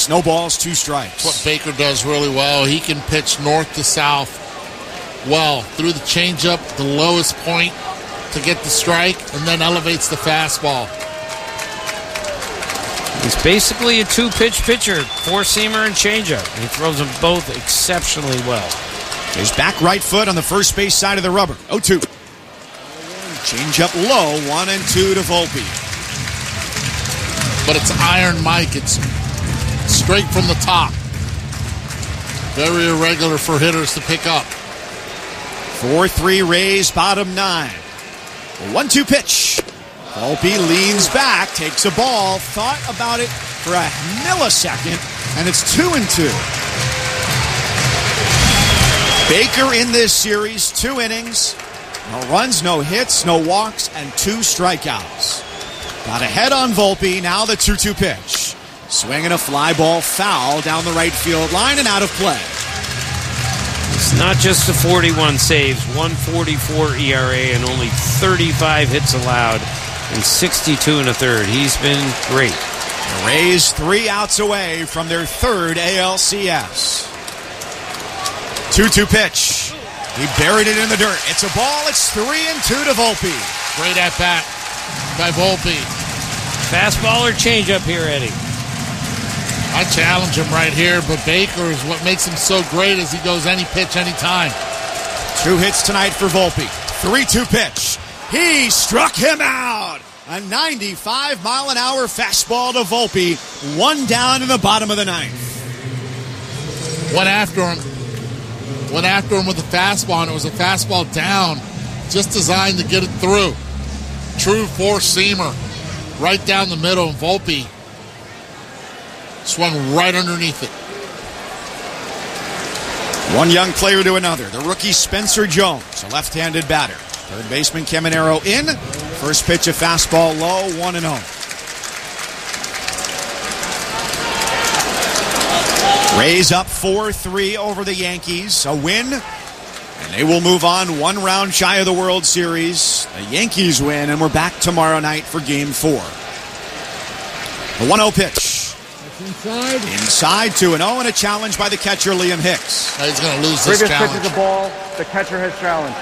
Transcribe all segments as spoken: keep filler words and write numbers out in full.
Hicks, no balls, two strikes. What Baker does really well, he can pitch north to south well through the changeup, the lowest point to get the strike, and then elevates the fastball. He's basically a two-pitch pitcher, four-seamer and changeup. He throws them both exceptionally well. His back right foot on the first base side of the rubber. oh two. Changeup low, one and two to Volpe. But it's Iron Mike. It's straight from the top. Very irregular for hitters to pick up. four three Rays, bottom nine. one two pitch. Volpe leans back, takes a ball, thought about it for a millisecond, and it's two and two. Baker in this series, two innings, no runs, no hits, no walks, and two strikeouts. Got ahead on Volpe, now the two two pitch. Swinging a fly ball foul down the right field line and out of play. It's not just the forty-one saves, one forty-four E R A and only thirty-five hits allowed in sixty-two and a third. He's been great. The Rays three outs away from their third A L C S. two two pitch. He buried it in the dirt. It's a ball. It's three and two to Volpe. Great at bat by Volpe. Fastball or changeup here, Eddie? I challenge him right here, but Baker is what makes him so great as he goes any pitch, any time. Two hits tonight for Volpe. three two pitch. He struck him out. A ninety-five mile an hour fastball to Volpe. One down in the bottom of the ninth. Went after him. Went after him with a fastball, and it was a fastball down, just designed to get it through. True four-seamer, right down the middle, and Volpe swung right underneath it. One young player to another. The rookie Spencer Jones, a left-handed batter. Third baseman Caminero in. First pitch, a fastball low, one and oh. Rays up four three over the Yankees. A win, and they will move on one round shy of the World Series. The Yankees win, and we're back tomorrow night for Game four. The one oh pitch. Inside. Inside, two and oh, and a challenge by the catcher, Liam Hicks. He's going to lose this Previous challenge. pitch is a ball. The catcher has challenged.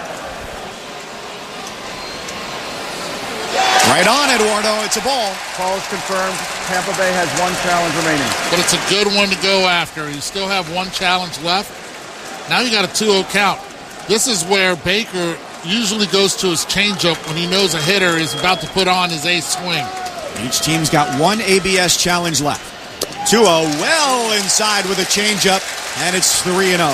Right on, Eduardo. It's a ball. Ball is confirmed. Tampa Bay has one challenge remaining. But it's a good one to go after. You still have one challenge left. Now you got a two oh count. This is where Baker usually goes to his changeup when he knows a hitter is about to put on his ace swing. Each team's got one A B S challenge left. two oh, well inside with a changeup, and it's three and oh.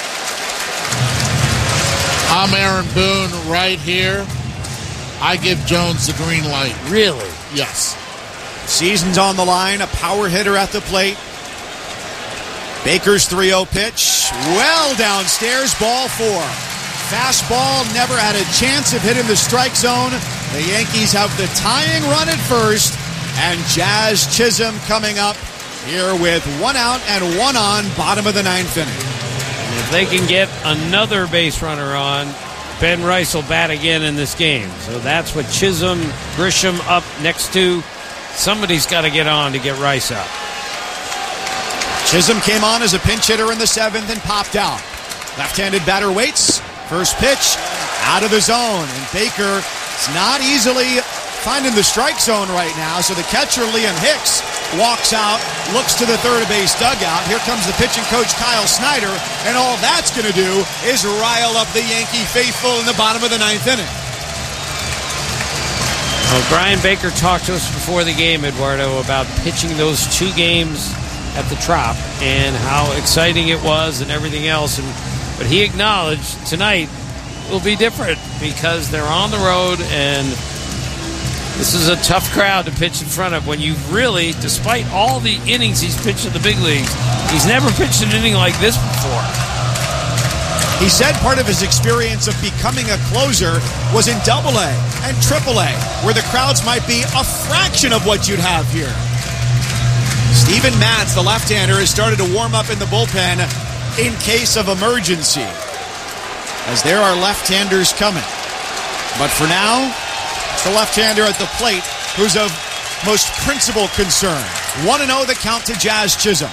I'm Aaron Boone right here. I give Jones the green light. Really? Yes. Season's on the line, a power hitter at the plate. Baker's three oh pitch. Well downstairs, ball four. Fastball never had a chance of hitting the strike zone. The Yankees have the tying run at first, and Jazz Chisholm coming up here with one out and one on, bottom of the ninth inning. And if they can get another base runner on, Ben Rice will bat again in this game. So that's what Chisholm, Grisham up next to. Somebody's got to get on to get Rice up. Chisholm came on as a pinch hitter in the seventh and popped out. Left-handed batter waits. First pitch out of the zone. And Baker is not easily finding the strike zone right now. So the catcher, Liam Hicks, walks out, looks to the third base dugout. Here comes the pitching coach, Kyle Snyder, and all that's going to do is rile up the Yankee faithful in the bottom of the ninth inning. Well, Brian Baker talked to us before the game, Eduardo, about pitching those two games at the Trop and how exciting it was and everything else. And but he acknowledged tonight will be different because they're on the road and this is a tough crowd to pitch in front of when you really, despite all the innings he's pitched in the big leagues, he's never pitched an inning like this before. He said part of his experience of becoming a closer was in Double A and Triple A, where the crowds might be a fraction of what you'd have here. Steven Matz, the left-hander, has started to warm up in the bullpen in case of emergency, as there are left-handers coming. But for now, it's the left-hander at the plate who's of most principal concern. one and oh the count to Jazz Chisholm.